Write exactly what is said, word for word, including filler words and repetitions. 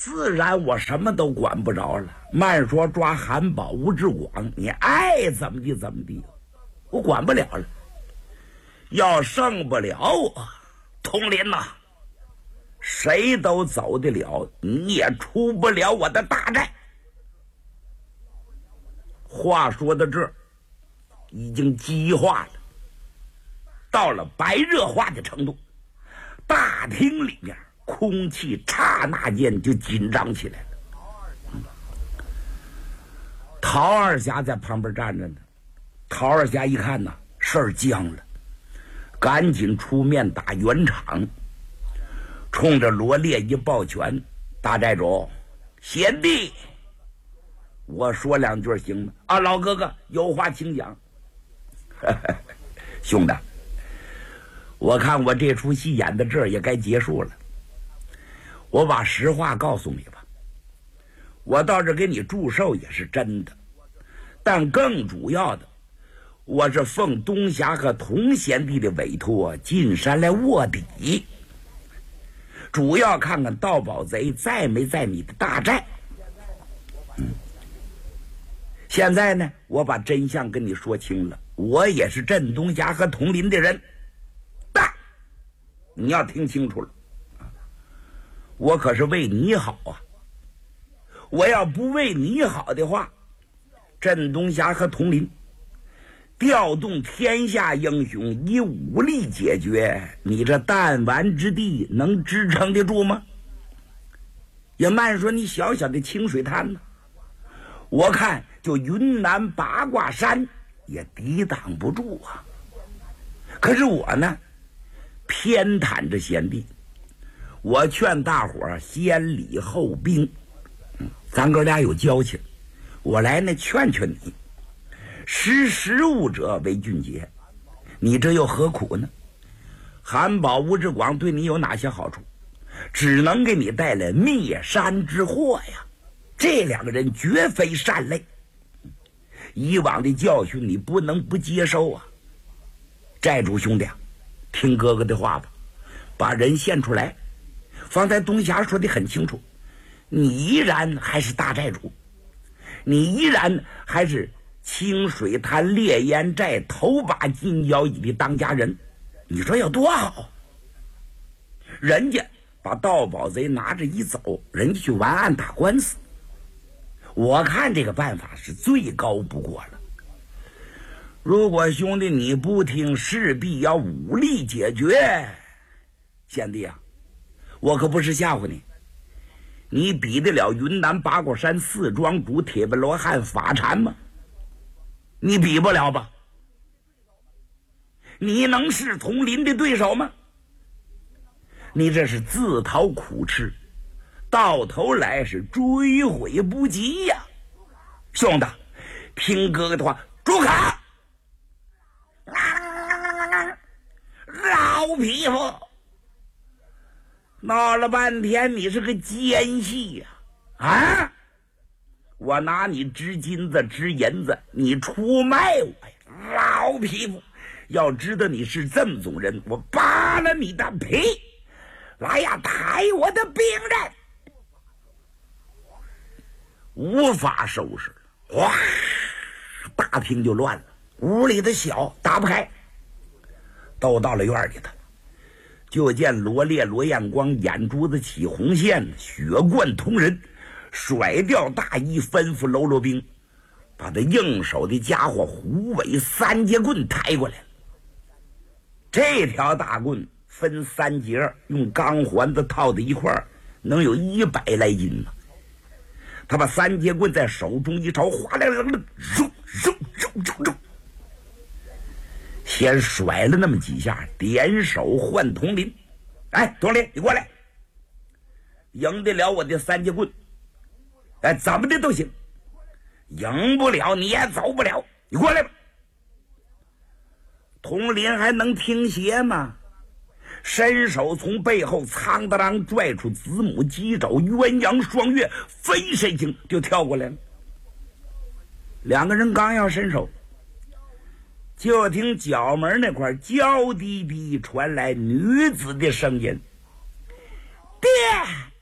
自然我什么都管不着了。慢说抓韩宝、吴志广，你爱怎么地怎么地，我管不了了。要胜不了啊，统领呐，谁都走得了，你也出不了我的大寨。话说到这儿，已经激化了，到了白热化的程度。大厅里面空气刹那间就紧张起来了。陶二侠在旁边站着呢，陶二侠一看呐，事儿僵了，赶紧出面打圆场，冲着罗烈一抱拳：“大寨主，贤弟，我说两句行吗？”“啊，老哥哥，有话请讲。”“兄弟，我看我这出戏演到这儿也该结束了。我把实话告诉你吧，我到这给你祝寿也是真的，但更主要的，我是奉东侠和童贤弟的委托进山来卧底，主要看看盗宝贼在没在你的大寨。嗯，现在呢，我把真相跟你说清了，我也是镇东侠和童林的人，但你要听清楚了，我可是为你好啊！我要不为你好的话，镇东侠和童林调动天下英雄以武力解决，你这弹丸之地能支撑得住吗？也慢说你小小的清水滩呢，我看就云南八卦山也抵挡不住啊。可是我呢，偏袒着贤弟，我劝大伙儿先礼后兵，嗯，咱哥俩有交情，我来呢劝劝你。识时务者为俊杰，你这又何苦呢？韩宝、吴志广对你有哪些好处？只能给你带来灭山之祸呀！这两个人绝非善类，以往的教训你不能不接受啊！寨主兄弟啊，听哥哥的话吧，把人献出来。方才东侠说的很清楚，你依然还是大寨主，你依然还是清水滩烈焰寨头把金腰椅的当家人，你说有多好？人家把盗宝贼拿着一走，人家去完案打官司，我看这个办法是最高不过了。如果兄弟你不听，势必要武力解决。贤弟啊，我可不是吓唬你，你比得了云南八卦山四庄主铁背罗汉法禅吗？你比不了吧？你能是佟林的对手吗？你这是自讨苦吃，到头来是追悔不及呀！兄弟，听哥哥的话，住口！老匹夫，闹了半天你是个奸细呀！啊！我拿你值金子值银子，你出卖我呀！老匹夫，要知道你是这么种人，我扒了你的皮！来呀，抬我的兵刃！无法收拾了，哇！大厅就乱了，屋里的小打不开，都到了院里头，就见罗烈、罗彦光眼珠子起红线，血贯瞳人，甩掉大衣，吩咐喽啰兵把他应手的家伙虎尾三节棍抬过来了。这条大棍分三节，用钢环子套在一块儿，能有一百来斤呢。他把三节棍在手中一朝，哗啦啦啦，肉肉肉肉肉，先甩了那么几下，点手唤佟林：“哎，佟林，你过来，赢得了我的三节棍，哎，怎么的都行，赢不了你也走不了，你过来吧。”佟林还能听邪吗？伸手从背后苍当当拽出子母鸡爪鸳鸯双月飞身形就跳过来了。两个人刚要伸手，就听角门那块娇滴滴传来女子的声音：“爹，